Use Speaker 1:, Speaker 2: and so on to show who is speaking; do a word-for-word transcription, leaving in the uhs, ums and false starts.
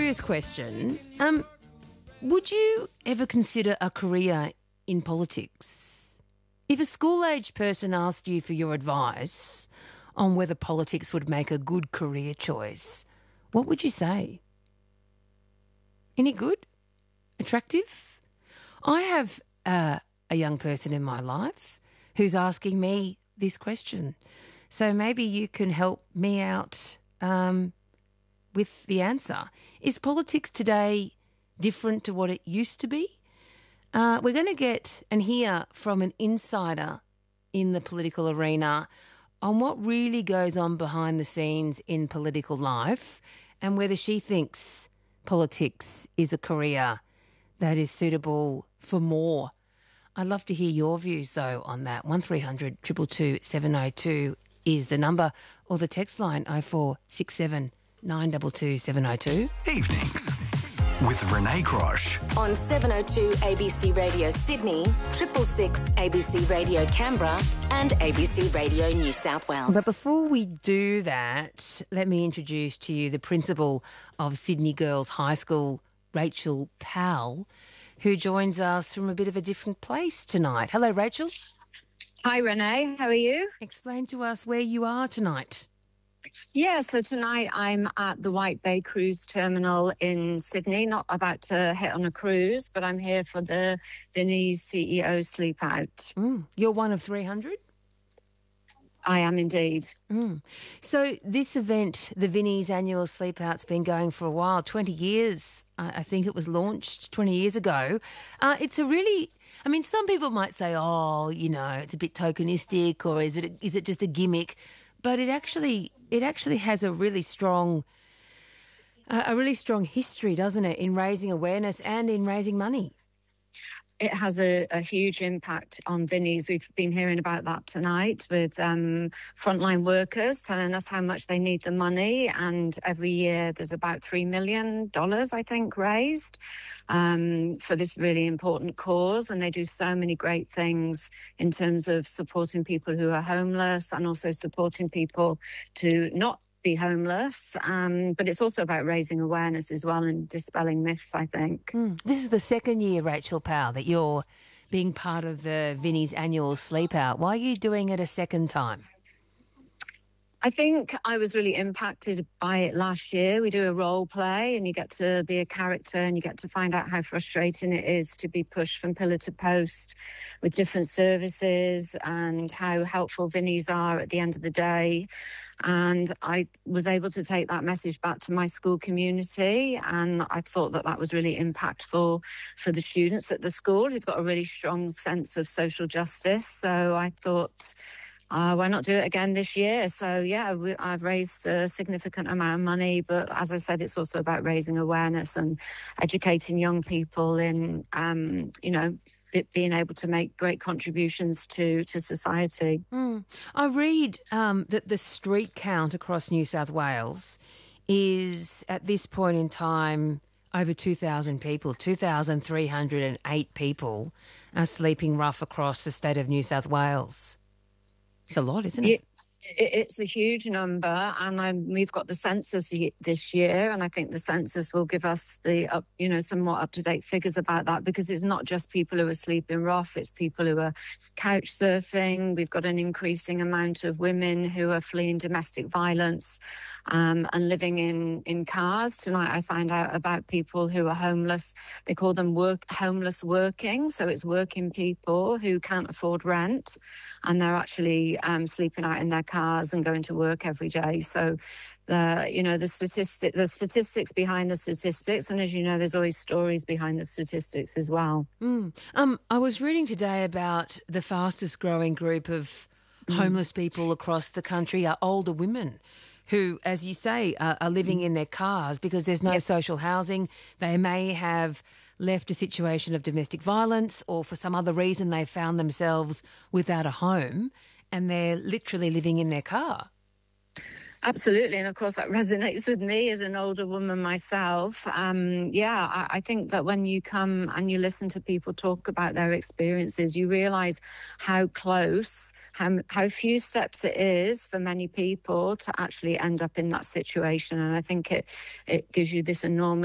Speaker 1: serious question. Um, would you ever consider a career in politics? If a school-age person asked you for your advice on whether politics would make a good career choice, what would you say? Any good? Attractive? I have uh, a young person in my life who's asking me this question. So maybe you can help me out um, with the answer. Is politics today different to what it used to be? Uh, we're going to get and hear from an insider in the political arena on what really goes on behind the scenes in political life and whether she thinks politics is a career that is suitable for more. I'd love to hear your views, though, on that. one three hundred two two two seven oh two is the number, or the text line oh four six seven nine two two seven oh two.
Speaker 2: Evenings with Renee Crosh.
Speaker 3: On seven oh two A B C Radio Sydney, triple six A B C Radio Canberra and A B C Radio New South Wales.
Speaker 1: But before we do that, let me introduce to you the principal of Sydney Girls High School, Rachel Powell, who joins us from a bit of a different place tonight. Hello, Rachel.
Speaker 4: Hi, Renee. How are you?
Speaker 1: Explain to us where you are tonight.
Speaker 4: Yeah, so tonight I'm at the White Bay Cruise Terminal in Sydney, not about to hit on a cruise, but I'm here for the Vinnie's C E O Sleep Out.
Speaker 1: Mm. You're one of three hundred?
Speaker 4: I am indeed.
Speaker 1: Mm. So this event, the Vinnie's annual Sleep Out's been going for a while, twenty years. I think it was launched twenty years ago. Uh, it's a really, I mean, some people might say, oh, you know, it's a bit tokenistic, or is it is it just a gimmick? But it actually it actually has a really strong uh, a really strong history, doesn't it, in raising awareness and in raising money.
Speaker 4: It has a, a huge impact on Vinnie's. We've been hearing about that tonight with um, frontline workers telling us how much they need the money. And every year there's about three million dollars, I think, raised um, for this really important cause. And they do so many great things in terms of supporting people who are homeless and also supporting people to not be homeless, um, but it's also about raising awareness as well and dispelling myths, I think.
Speaker 1: Mm. This is the second year, Rachel Powell, that you're being part of the Vinnie's annual Sleep Out. Why are you doing it a second time?
Speaker 4: I think I was really impacted by it last year. We do a role play and you get to be a character and you get to find out how frustrating it is to be pushed from pillar to post with different services and how helpful Vinnie's are at the end of the day. And I was able to take that message back to my school community, and I thought that that was really impactful for the students at the school who've got a really strong sense of social justice. So I thought, uh, why not do it again this year? So, yeah, we, I've raised a significant amount of money, but as I said, it's also about raising awareness and educating young people in, um, you know, it being able to make great contributions to, to society.
Speaker 1: Mm. I read um, that the street count across New South Wales is, at this point in time, over two thousand people. two thousand three hundred eight people are sleeping rough across the state of New South Wales. It's a lot, isn't it?
Speaker 4: it It's a huge number, and I'm, we've got the census this year, and I think the census will give us the, up, you know, some more up-to-date figures about that, because it's not just people who are sleeping rough, it's people who are couch surfing. We've got an increasing amount of women who are fleeing domestic violence um, and living in, in cars. Tonight I find out about people who are homeless. They call them work homeless working, so it's working people who can't afford rent, and they're actually um, sleeping out in their cars and going to work every day. So, the you know the statistic, the statistics behind the statistics, and as you know, there's always stories behind the statistics as well.
Speaker 1: Mm. Um, I was reading today about the fastest growing group of mm. homeless people across the country are older women who, as you say, are, are living in their cars because there's no
Speaker 4: yep.
Speaker 1: social housing. They may have left a situation of domestic violence, or for some other reason they found themselves without a home, and they're literally living in their car.
Speaker 4: Absolutely. And of course, that resonates with me as an older woman myself. Um, yeah, I, I think that when you come and you listen to people talk about their experiences, you realise how close, how, how few steps it is for many people to actually end up in that situation. And I think it, it gives you this enormous